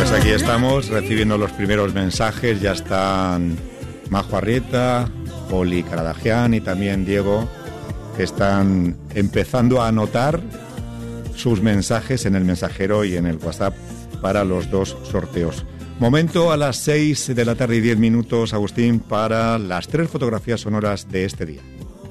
Pues aquí estamos recibiendo los primeros mensajes. Ya están Majo Arrieta, Poli Caradagian y también Diego, que están empezando a anotar sus mensajes en el mensajero y en el WhatsApp para los dos sorteos. Momento a las 6 de la tarde y 10 minutos, Agustín, para las 3 fotografías sonoras de este día.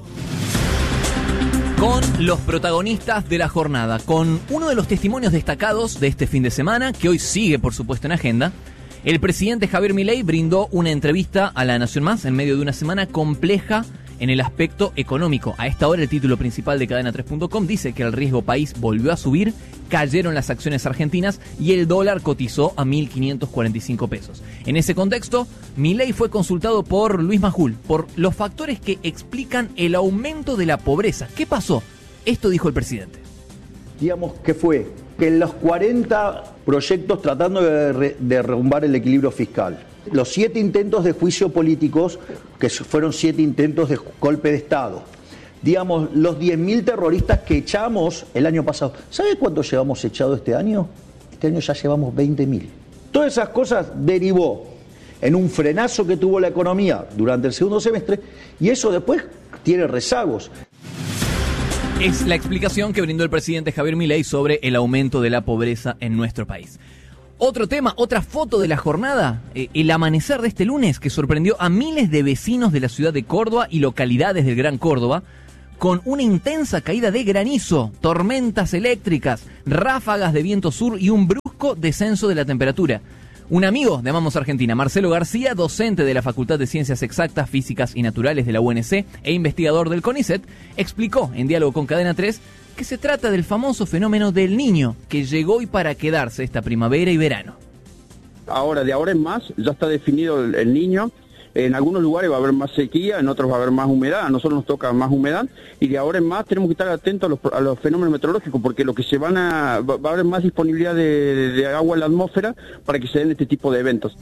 Con los protagonistas de la jornada, con uno de los testimonios destacados de este fin de semana, que hoy sigue, por supuesto, en agenda. El presidente Javier Milei brindó una entrevista a La Nación Más en medio de una semana compleja en el aspecto económico. A esta hora el título principal de cadena3.com dice que el riesgo país volvió a subir, cayeron las acciones argentinas y el dólar cotizó a 1.545 pesos. En ese contexto, Milei fue consultado por Luis Majul por los factores que explican el aumento de la pobreza. ¿Qué pasó? Esto dijo el presidente. Digamos que fue que en los 40 proyectos tratando de derrumbar el equilibrio fiscal, los 7 intentos de juicio políticos, que fueron 7 intentos de golpe de Estado, digamos, los 10.000 terroristas que echamos el año pasado. ¿Sabe cuántos llevamos echado este año? Este año ya llevamos 20.000. Todas esas cosas derivó en un frenazo que tuvo la economía durante el segundo semestre y eso después tiene rezagos. Es la explicación que brindó el presidente Javier Milei sobre el aumento de la pobreza en nuestro país. Otro tema, otra foto de la jornada, el amanecer de este lunes que sorprendió a miles de vecinos de la ciudad de Córdoba y localidades del Gran Córdoba con una intensa caída de granizo, tormentas eléctricas, ráfagas de viento sur y un brusco descenso de la temperatura. Un amigo de Amamos Argentina, Marcelo García, docente de la Facultad de Ciencias Exactas, Físicas y Naturales de la UNC e investigador del CONICET, explicó en diálogo con Cadena 3 que se trata del famoso fenómeno del Niño, que llegó y para quedarse esta primavera y verano. Ahora, de ahora en más, ya está definido el Niño. En algunos lugares va a haber más sequía, en otros va a haber más humedad. A nosotros nos toca más humedad y de ahora en más tenemos que estar atentos a los fenómenos meteorológicos porque lo que va a haber más disponibilidad de agua en la atmósfera para que se den este tipo de eventos.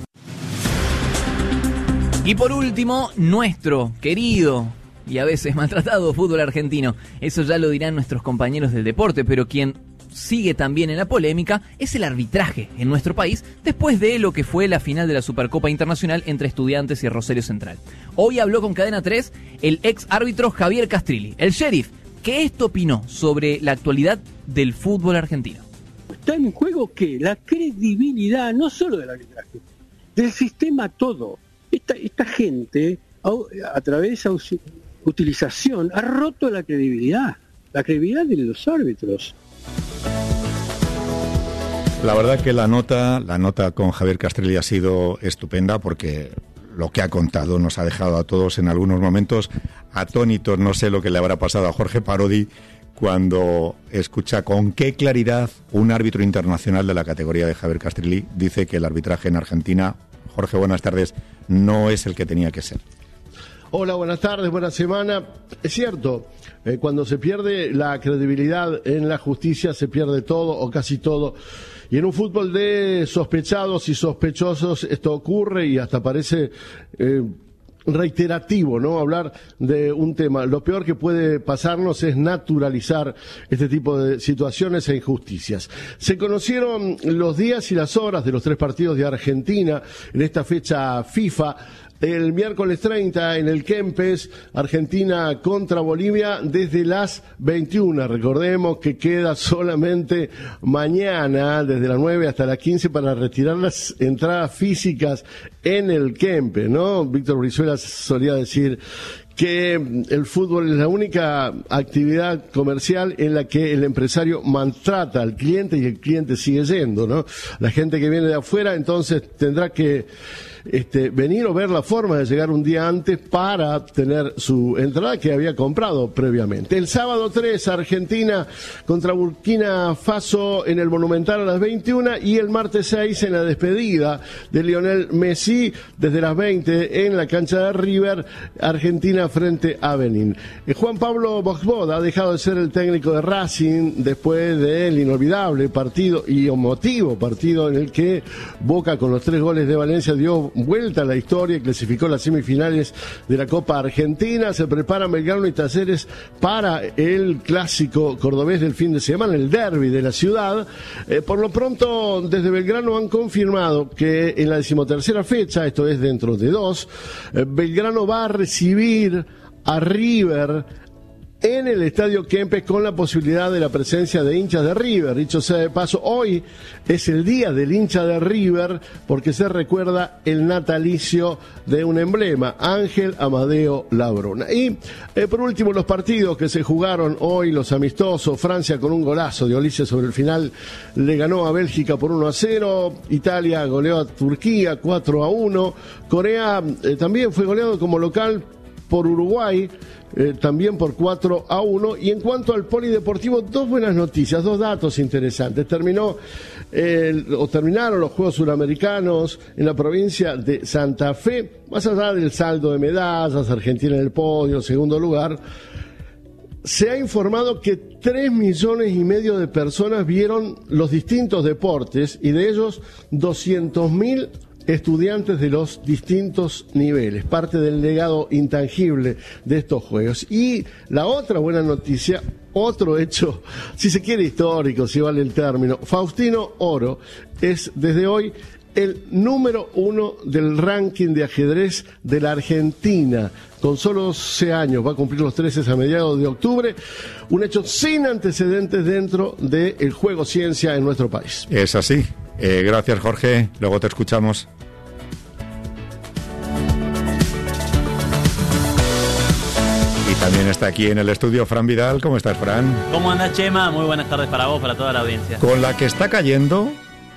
Y por último, nuestro querido y a veces maltratado fútbol argentino. Eso ya lo dirán nuestros compañeros del deporte, pero quien sigue también en la polémica es el arbitraje en nuestro país después de lo que fue la final de la Supercopa Internacional entre Estudiantes y Rosario Central. Hoy habló con Cadena 3 el ex árbitro Javier Castrilli, el sheriff, que esto opinó sobre la actualidad del fútbol argentino. Está en juego que la credibilidad, no solo del arbitraje, del sistema todo. Esta gente, a través de esa utilización, ha roto la credibilidad de los árbitros. La verdad que la nota con Javier Castrilli ha sido estupenda porque lo que ha contado nos ha dejado a todos en algunos momentos atónitos. No sé lo que le habrá pasado a Jorge Parodi cuando escucha con qué claridad un árbitro internacional de la categoría de Javier Castrilli dice que el arbitraje en Argentina, Jorge, buenas tardes, no es el que tenía que ser. Hola, buenas tardes, buena semana. Es cierto, cuando se pierde la credibilidad en la justicia se pierde todo o casi todo. Y en un fútbol de sospechados y sospechosos esto ocurre y hasta parece reiterativo, ¿no? Hablar de un tema. Lo peor que puede pasarnos es naturalizar este tipo de situaciones e injusticias. Se conocieron los días y las horas de los 3 partidos de Argentina en esta fecha FIFA. El miércoles 30 en el Kempes, Argentina contra Bolivia desde las 21. Recordemos que queda solamente mañana, desde las 9 hasta las 15, para retirar las entradas físicas en el Kempes, ¿no? Víctor Brizuela solía decir que el fútbol es la única actividad comercial en la que el empresario maltrata al cliente y el cliente sigue yendo, ¿no? La gente que viene de afuera entonces tendrá que venir o ver la forma de llegar un día antes para tener su entrada que había comprado previamente. El sábado 3, Argentina contra Burkina Faso en el Monumental a las 21 y el martes 6 en la despedida de Lionel Messi desde las 20 en la cancha de River, Argentina frente a Benín. Juan Pablo Boxboda ha dejado de ser el técnico de Racing después del inolvidable partido y emotivo partido en el que Boca con los 3 goles de Valencia dio vuelta a la historia y clasificó las semifinales de la Copa Argentina. Se preparan Belgrano y Talleres para el clásico cordobés del fin de semana, el derbi de la ciudad. Por lo pronto, desde Belgrano han confirmado que en la 13ª fecha, esto es dentro de 2, Belgrano va a recibir a River en el Estadio Kempes con la posibilidad de la presencia de hinchas de River. Dicho sea de paso, hoy es el día del hincha de River porque se recuerda el natalicio de un emblema, Ángel Amadeo Labruna. Y por último, los partidos que se jugaron hoy, los amistosos. Francia con un golazo de Olise sobre el final le ganó a Bélgica por 1-0, Italia goleó a Turquía 4-1, Corea también fue goleado como local por Uruguay, también por 4-1. Y en cuanto al polideportivo, dos buenas noticias, dos datos interesantes. Terminaron los Juegos Suramericanos en la provincia de Santa Fe. Más allá del saldo de medallas, Argentina en el podio, segundo lugar, se ha informado que 3,5 millones de personas vieron los distintos deportes, y de ellos 200.000 estudiantes de los distintos niveles, parte del legado intangible de estos Juegos. Y la otra buena noticia, otro hecho, si se quiere histórico, si vale el término, Faustino Oro es desde hoy el número 1 del ranking de ajedrez de la Argentina. Con solo 12 años, va a cumplir los 13 a mediados de octubre, un hecho sin antecedentes dentro del juego ciencia en nuestro país. Es así. Gracias, Jorge. Luego te escuchamos. Y también está aquí en el estudio Fran Vidal. ¿Cómo estás, Fran? ¿Cómo andas, Chema? Muy buenas tardes para vos, para toda la audiencia. Con la que está cayendo